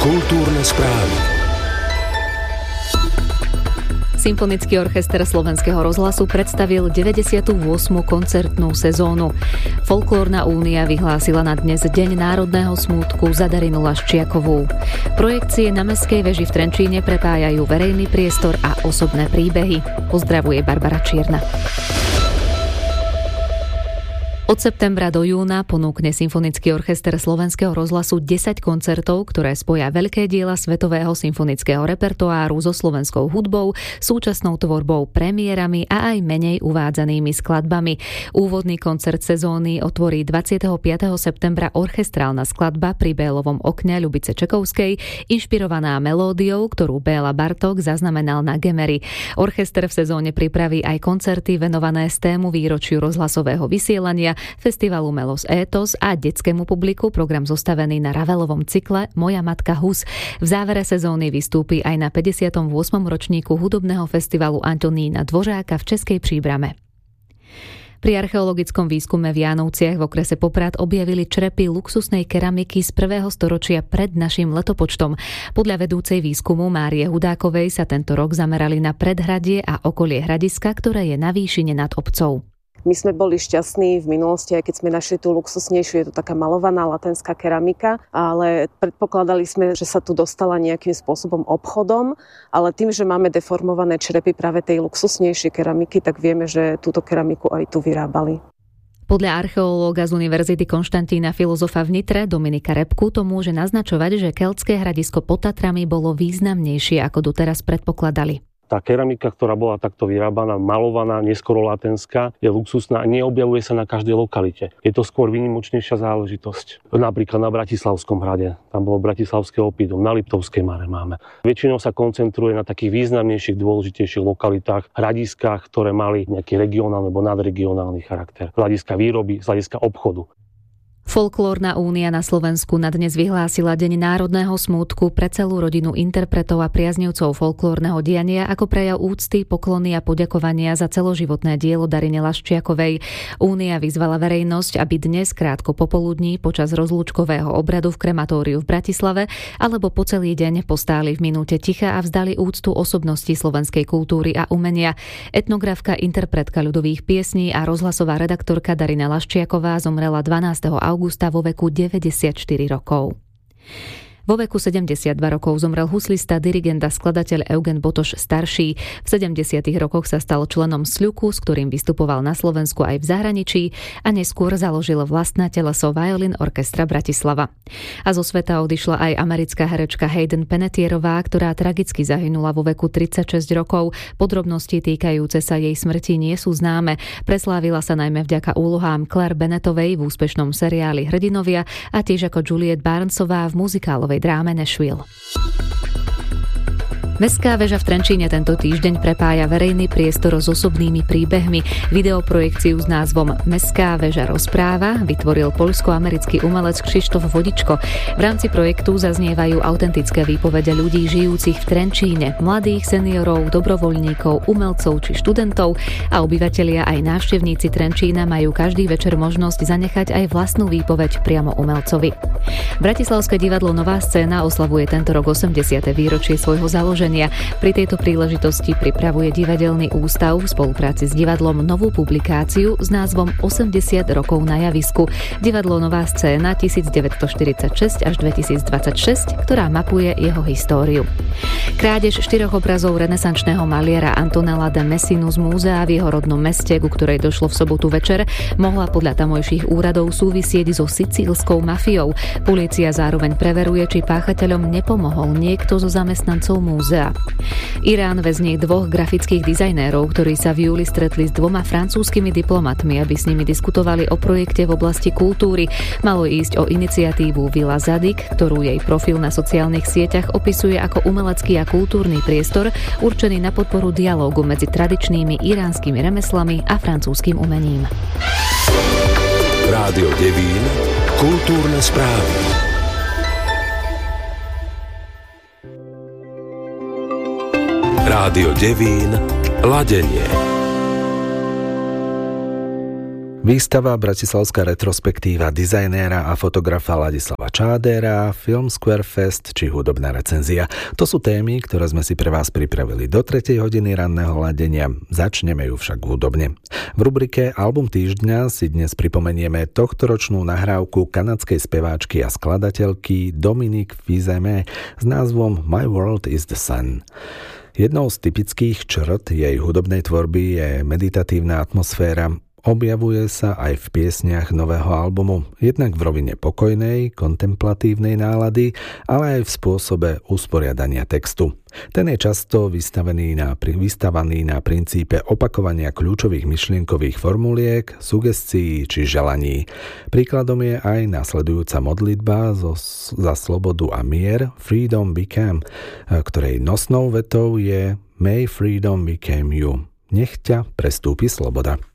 Kultúrne správy. Symfonický orchester Slovenského rozhlasu predstavil 98. koncertnú sezónu. Folklórna únia vyhlásila na dnes Deň národného smútku za Darinu Laščiakovú. Projekcie na Mestskej veži v Trenčíne prepájajú verejný priestor a osobné príbehy. Pozdravuje Barbara Čierna. Od septembra do júna ponúkne Symfonický orchester Slovenského rozhlasu 10 koncertov, ktoré spoja veľké diela svetového symfonického repertoáru so slovenskou hudbou, súčasnou tvorbou, premiérami a aj menej uvádzanými skladbami. Úvodný koncert sezóny otvorí 25. septembra orchestrálna skladba Pri Bélovom okne Ľubice Čekovskej, inšpirovaná melódiou, ktorú Béla Bartók zaznamenal na Gemery. Orchester v sezóne pripraví aj koncerty venované tému výročiu rozhlasového vysielania, festivalu Melos Étos a detskému publiku program zostavený na Ravelovom cykle Moja matka Hus. V závere sezóny vystúpi aj na 58. ročníku hudobného festivalu Antonína Dvořáka v Českej Příbrame. Pri archeologickom výskume v Jánovciach v okrese Poprad objavili črepy luxusnej keramiky z 1. storočia pred našim letopočtom. Podľa vedúcej výskumu Márie Hudákovej sa tento rok zamerali na predhradie a okolie hradiska, ktoré je na výšine nad obcov. My sme boli šťastní v minulosti, aj keď sme našli tú luxusnejšiu, je to taká malovaná latenská keramika, ale predpokladali sme, že sa tu dostala nejakým spôsobom obchodom, ale tým, že máme deformované črepy práve tej luxusnejšej keramiky, tak vieme, že túto keramiku aj tu vyrábali. Podľa archeológa z Univerzity Konštantína filozofa v Nitre Dominika Repku to môže naznačovať, že keľtské hradisko pod Tatrami bolo významnejšie, ako doteraz predpokladali. Tá keramika, ktorá bola takto vyrábaná, malovaná, neskoro latenská, je luxusná a neobjavuje sa na každej lokalite. Je to skôr výnimočnejšia záležitosť. Napríklad na Bratislavskom hrade, tam bolo bratislavské opídum, na Liptovskej Mare máme. Väčšinou sa koncentruje na takých významnejších, dôležitejších lokalitách, hradiskách, ktoré mali nejaký regionálny alebo nadregionálny charakter. Z hľadiska výroby, z hľadiska obchodu. Folklórna únia na Slovensku na dnes vyhlásila Deň národného smútku pre celú rodinu interpretov a priaznivcov folklórneho diania ako prejav úcty, poklony a poďakovania za celoživotné dielo Darine Laščiakovej. Únia vyzvala verejnosť, aby dnes krátko popoludní počas rozlúčkového obradu v krematóriu v Bratislave alebo po celý deň postáli v minúte ticha a vzdali úctu osobnosti slovenskej kultúry a umenia. Etnografka, interpretka ľudových piesní a rozhlasová redaktorka Darina Laščiaková zomrela 12. augusta vo veku 94 rokov. Vo veku 72 rokov zomrel huslista, dirigent a skladateľ Eugen Botoš starší. V 70. rokoch sa stal členom Sľuku, s ktorým vystupoval na Slovensku aj v zahraničí a neskôr založil vlastné teleso Violin Orchestra Bratislava. A zo sveta odišla aj americká herečka Hayden Panettierová, ktorá tragicky zahynula vo veku 36 rokov. Podrobnosti týkajúce sa jej smrti nie sú známe. Preslávila sa najmä vďaka úlohám Claire Bennettovej v úspešnom seriáli Hrdinovia a tiež ako Juliette Barnesová v muzikálovej dráme Nashville. Mestská väža v Trenčíne tento týždeň prepája verejný priestor s osobnými príbehmi. Videoprojekciu s názvom Mestská väža rozpráva vytvoril poľsko-americký umelec Krzysztof Vodičko. V rámci projektu zaznievajú autentické výpovede ľudí žijúcich v Trenčíne, mladých, seniorov, dobrovoľníkov, umelcov či študentov a obyvatelia aj návštevníci Trenčína majú každý večer možnosť zanechať aj vlastnú výpoveď priamo umelcovi. Bratislavské divadlo Nová scéna oslavuje tento rok 80. výročie svojho založenia. Pri tejto príležitosti pripravuje Divadelný ústav v spolupráci s divadlom novú publikáciu s názvom 80 rokov na javisku. Divadlo Nová scéna 1946 až 2026, ktorá mapuje jeho históriu. Krádež 4 obrazov renesančného maliara Antonella de Messinu z múzea v jeho rodnom meste, ku ktorej došlo v sobotu večer, mohla podľa tamojších úradov súvisieť so sicílskou mafiou. Polícia zároveň preveruje, či páchateľom nepomohol niekto zo zamestnancov múzea. Irán väzní 2 grafických dizajnérov, ktorí sa v júli stretli s 2 francúzskymi diplomatmi, aby s nimi diskutovali o projekte v oblasti kultúry. Malo ísť o iniciatívu Villa Zadig, ktorú jej profil na sociálnych sieťach opisuje ako umelecký a kultúrny priestor určený na podporu dialógu medzi tradičnými iránskymi remeslami a francúzskym umením. Rádio Devín, kultúrne správy. Rádio Devín, ladenie. Výstava Bratislavská retrospektíva dizajnéra a fotografa Ladislava Čádera, film Square Fest či hudobná recenzia. To sú témy, ktoré sme si pre vás pripravili do 3. hodiny ranného ladenia. Začneme ju však hudobne. V rubrike Album týždňa si dnes pripomenieme tohtoročnú nahrávku kanadskej speváčky a skladateľky Dominique Fils-Aimé s názvom My World is the Sun. Jednou z typických črt jej hudobnej tvorby je meditatívna atmosféra. Objavuje sa aj v piesniach nového albumu, jednak v rovine pokojnej, kontemplatívnej nálady, ale aj v spôsobe usporiadania textu. Ten je často vystavaný na princípe opakovania kľúčových myšlienkových formuliek, sugestií či želaní. Príkladom je aj nasledujúca modlitba za slobodu a mier Freedom Became, ktorej nosnou vetou je May freedom become you. Nech ťa prestúpi sloboda.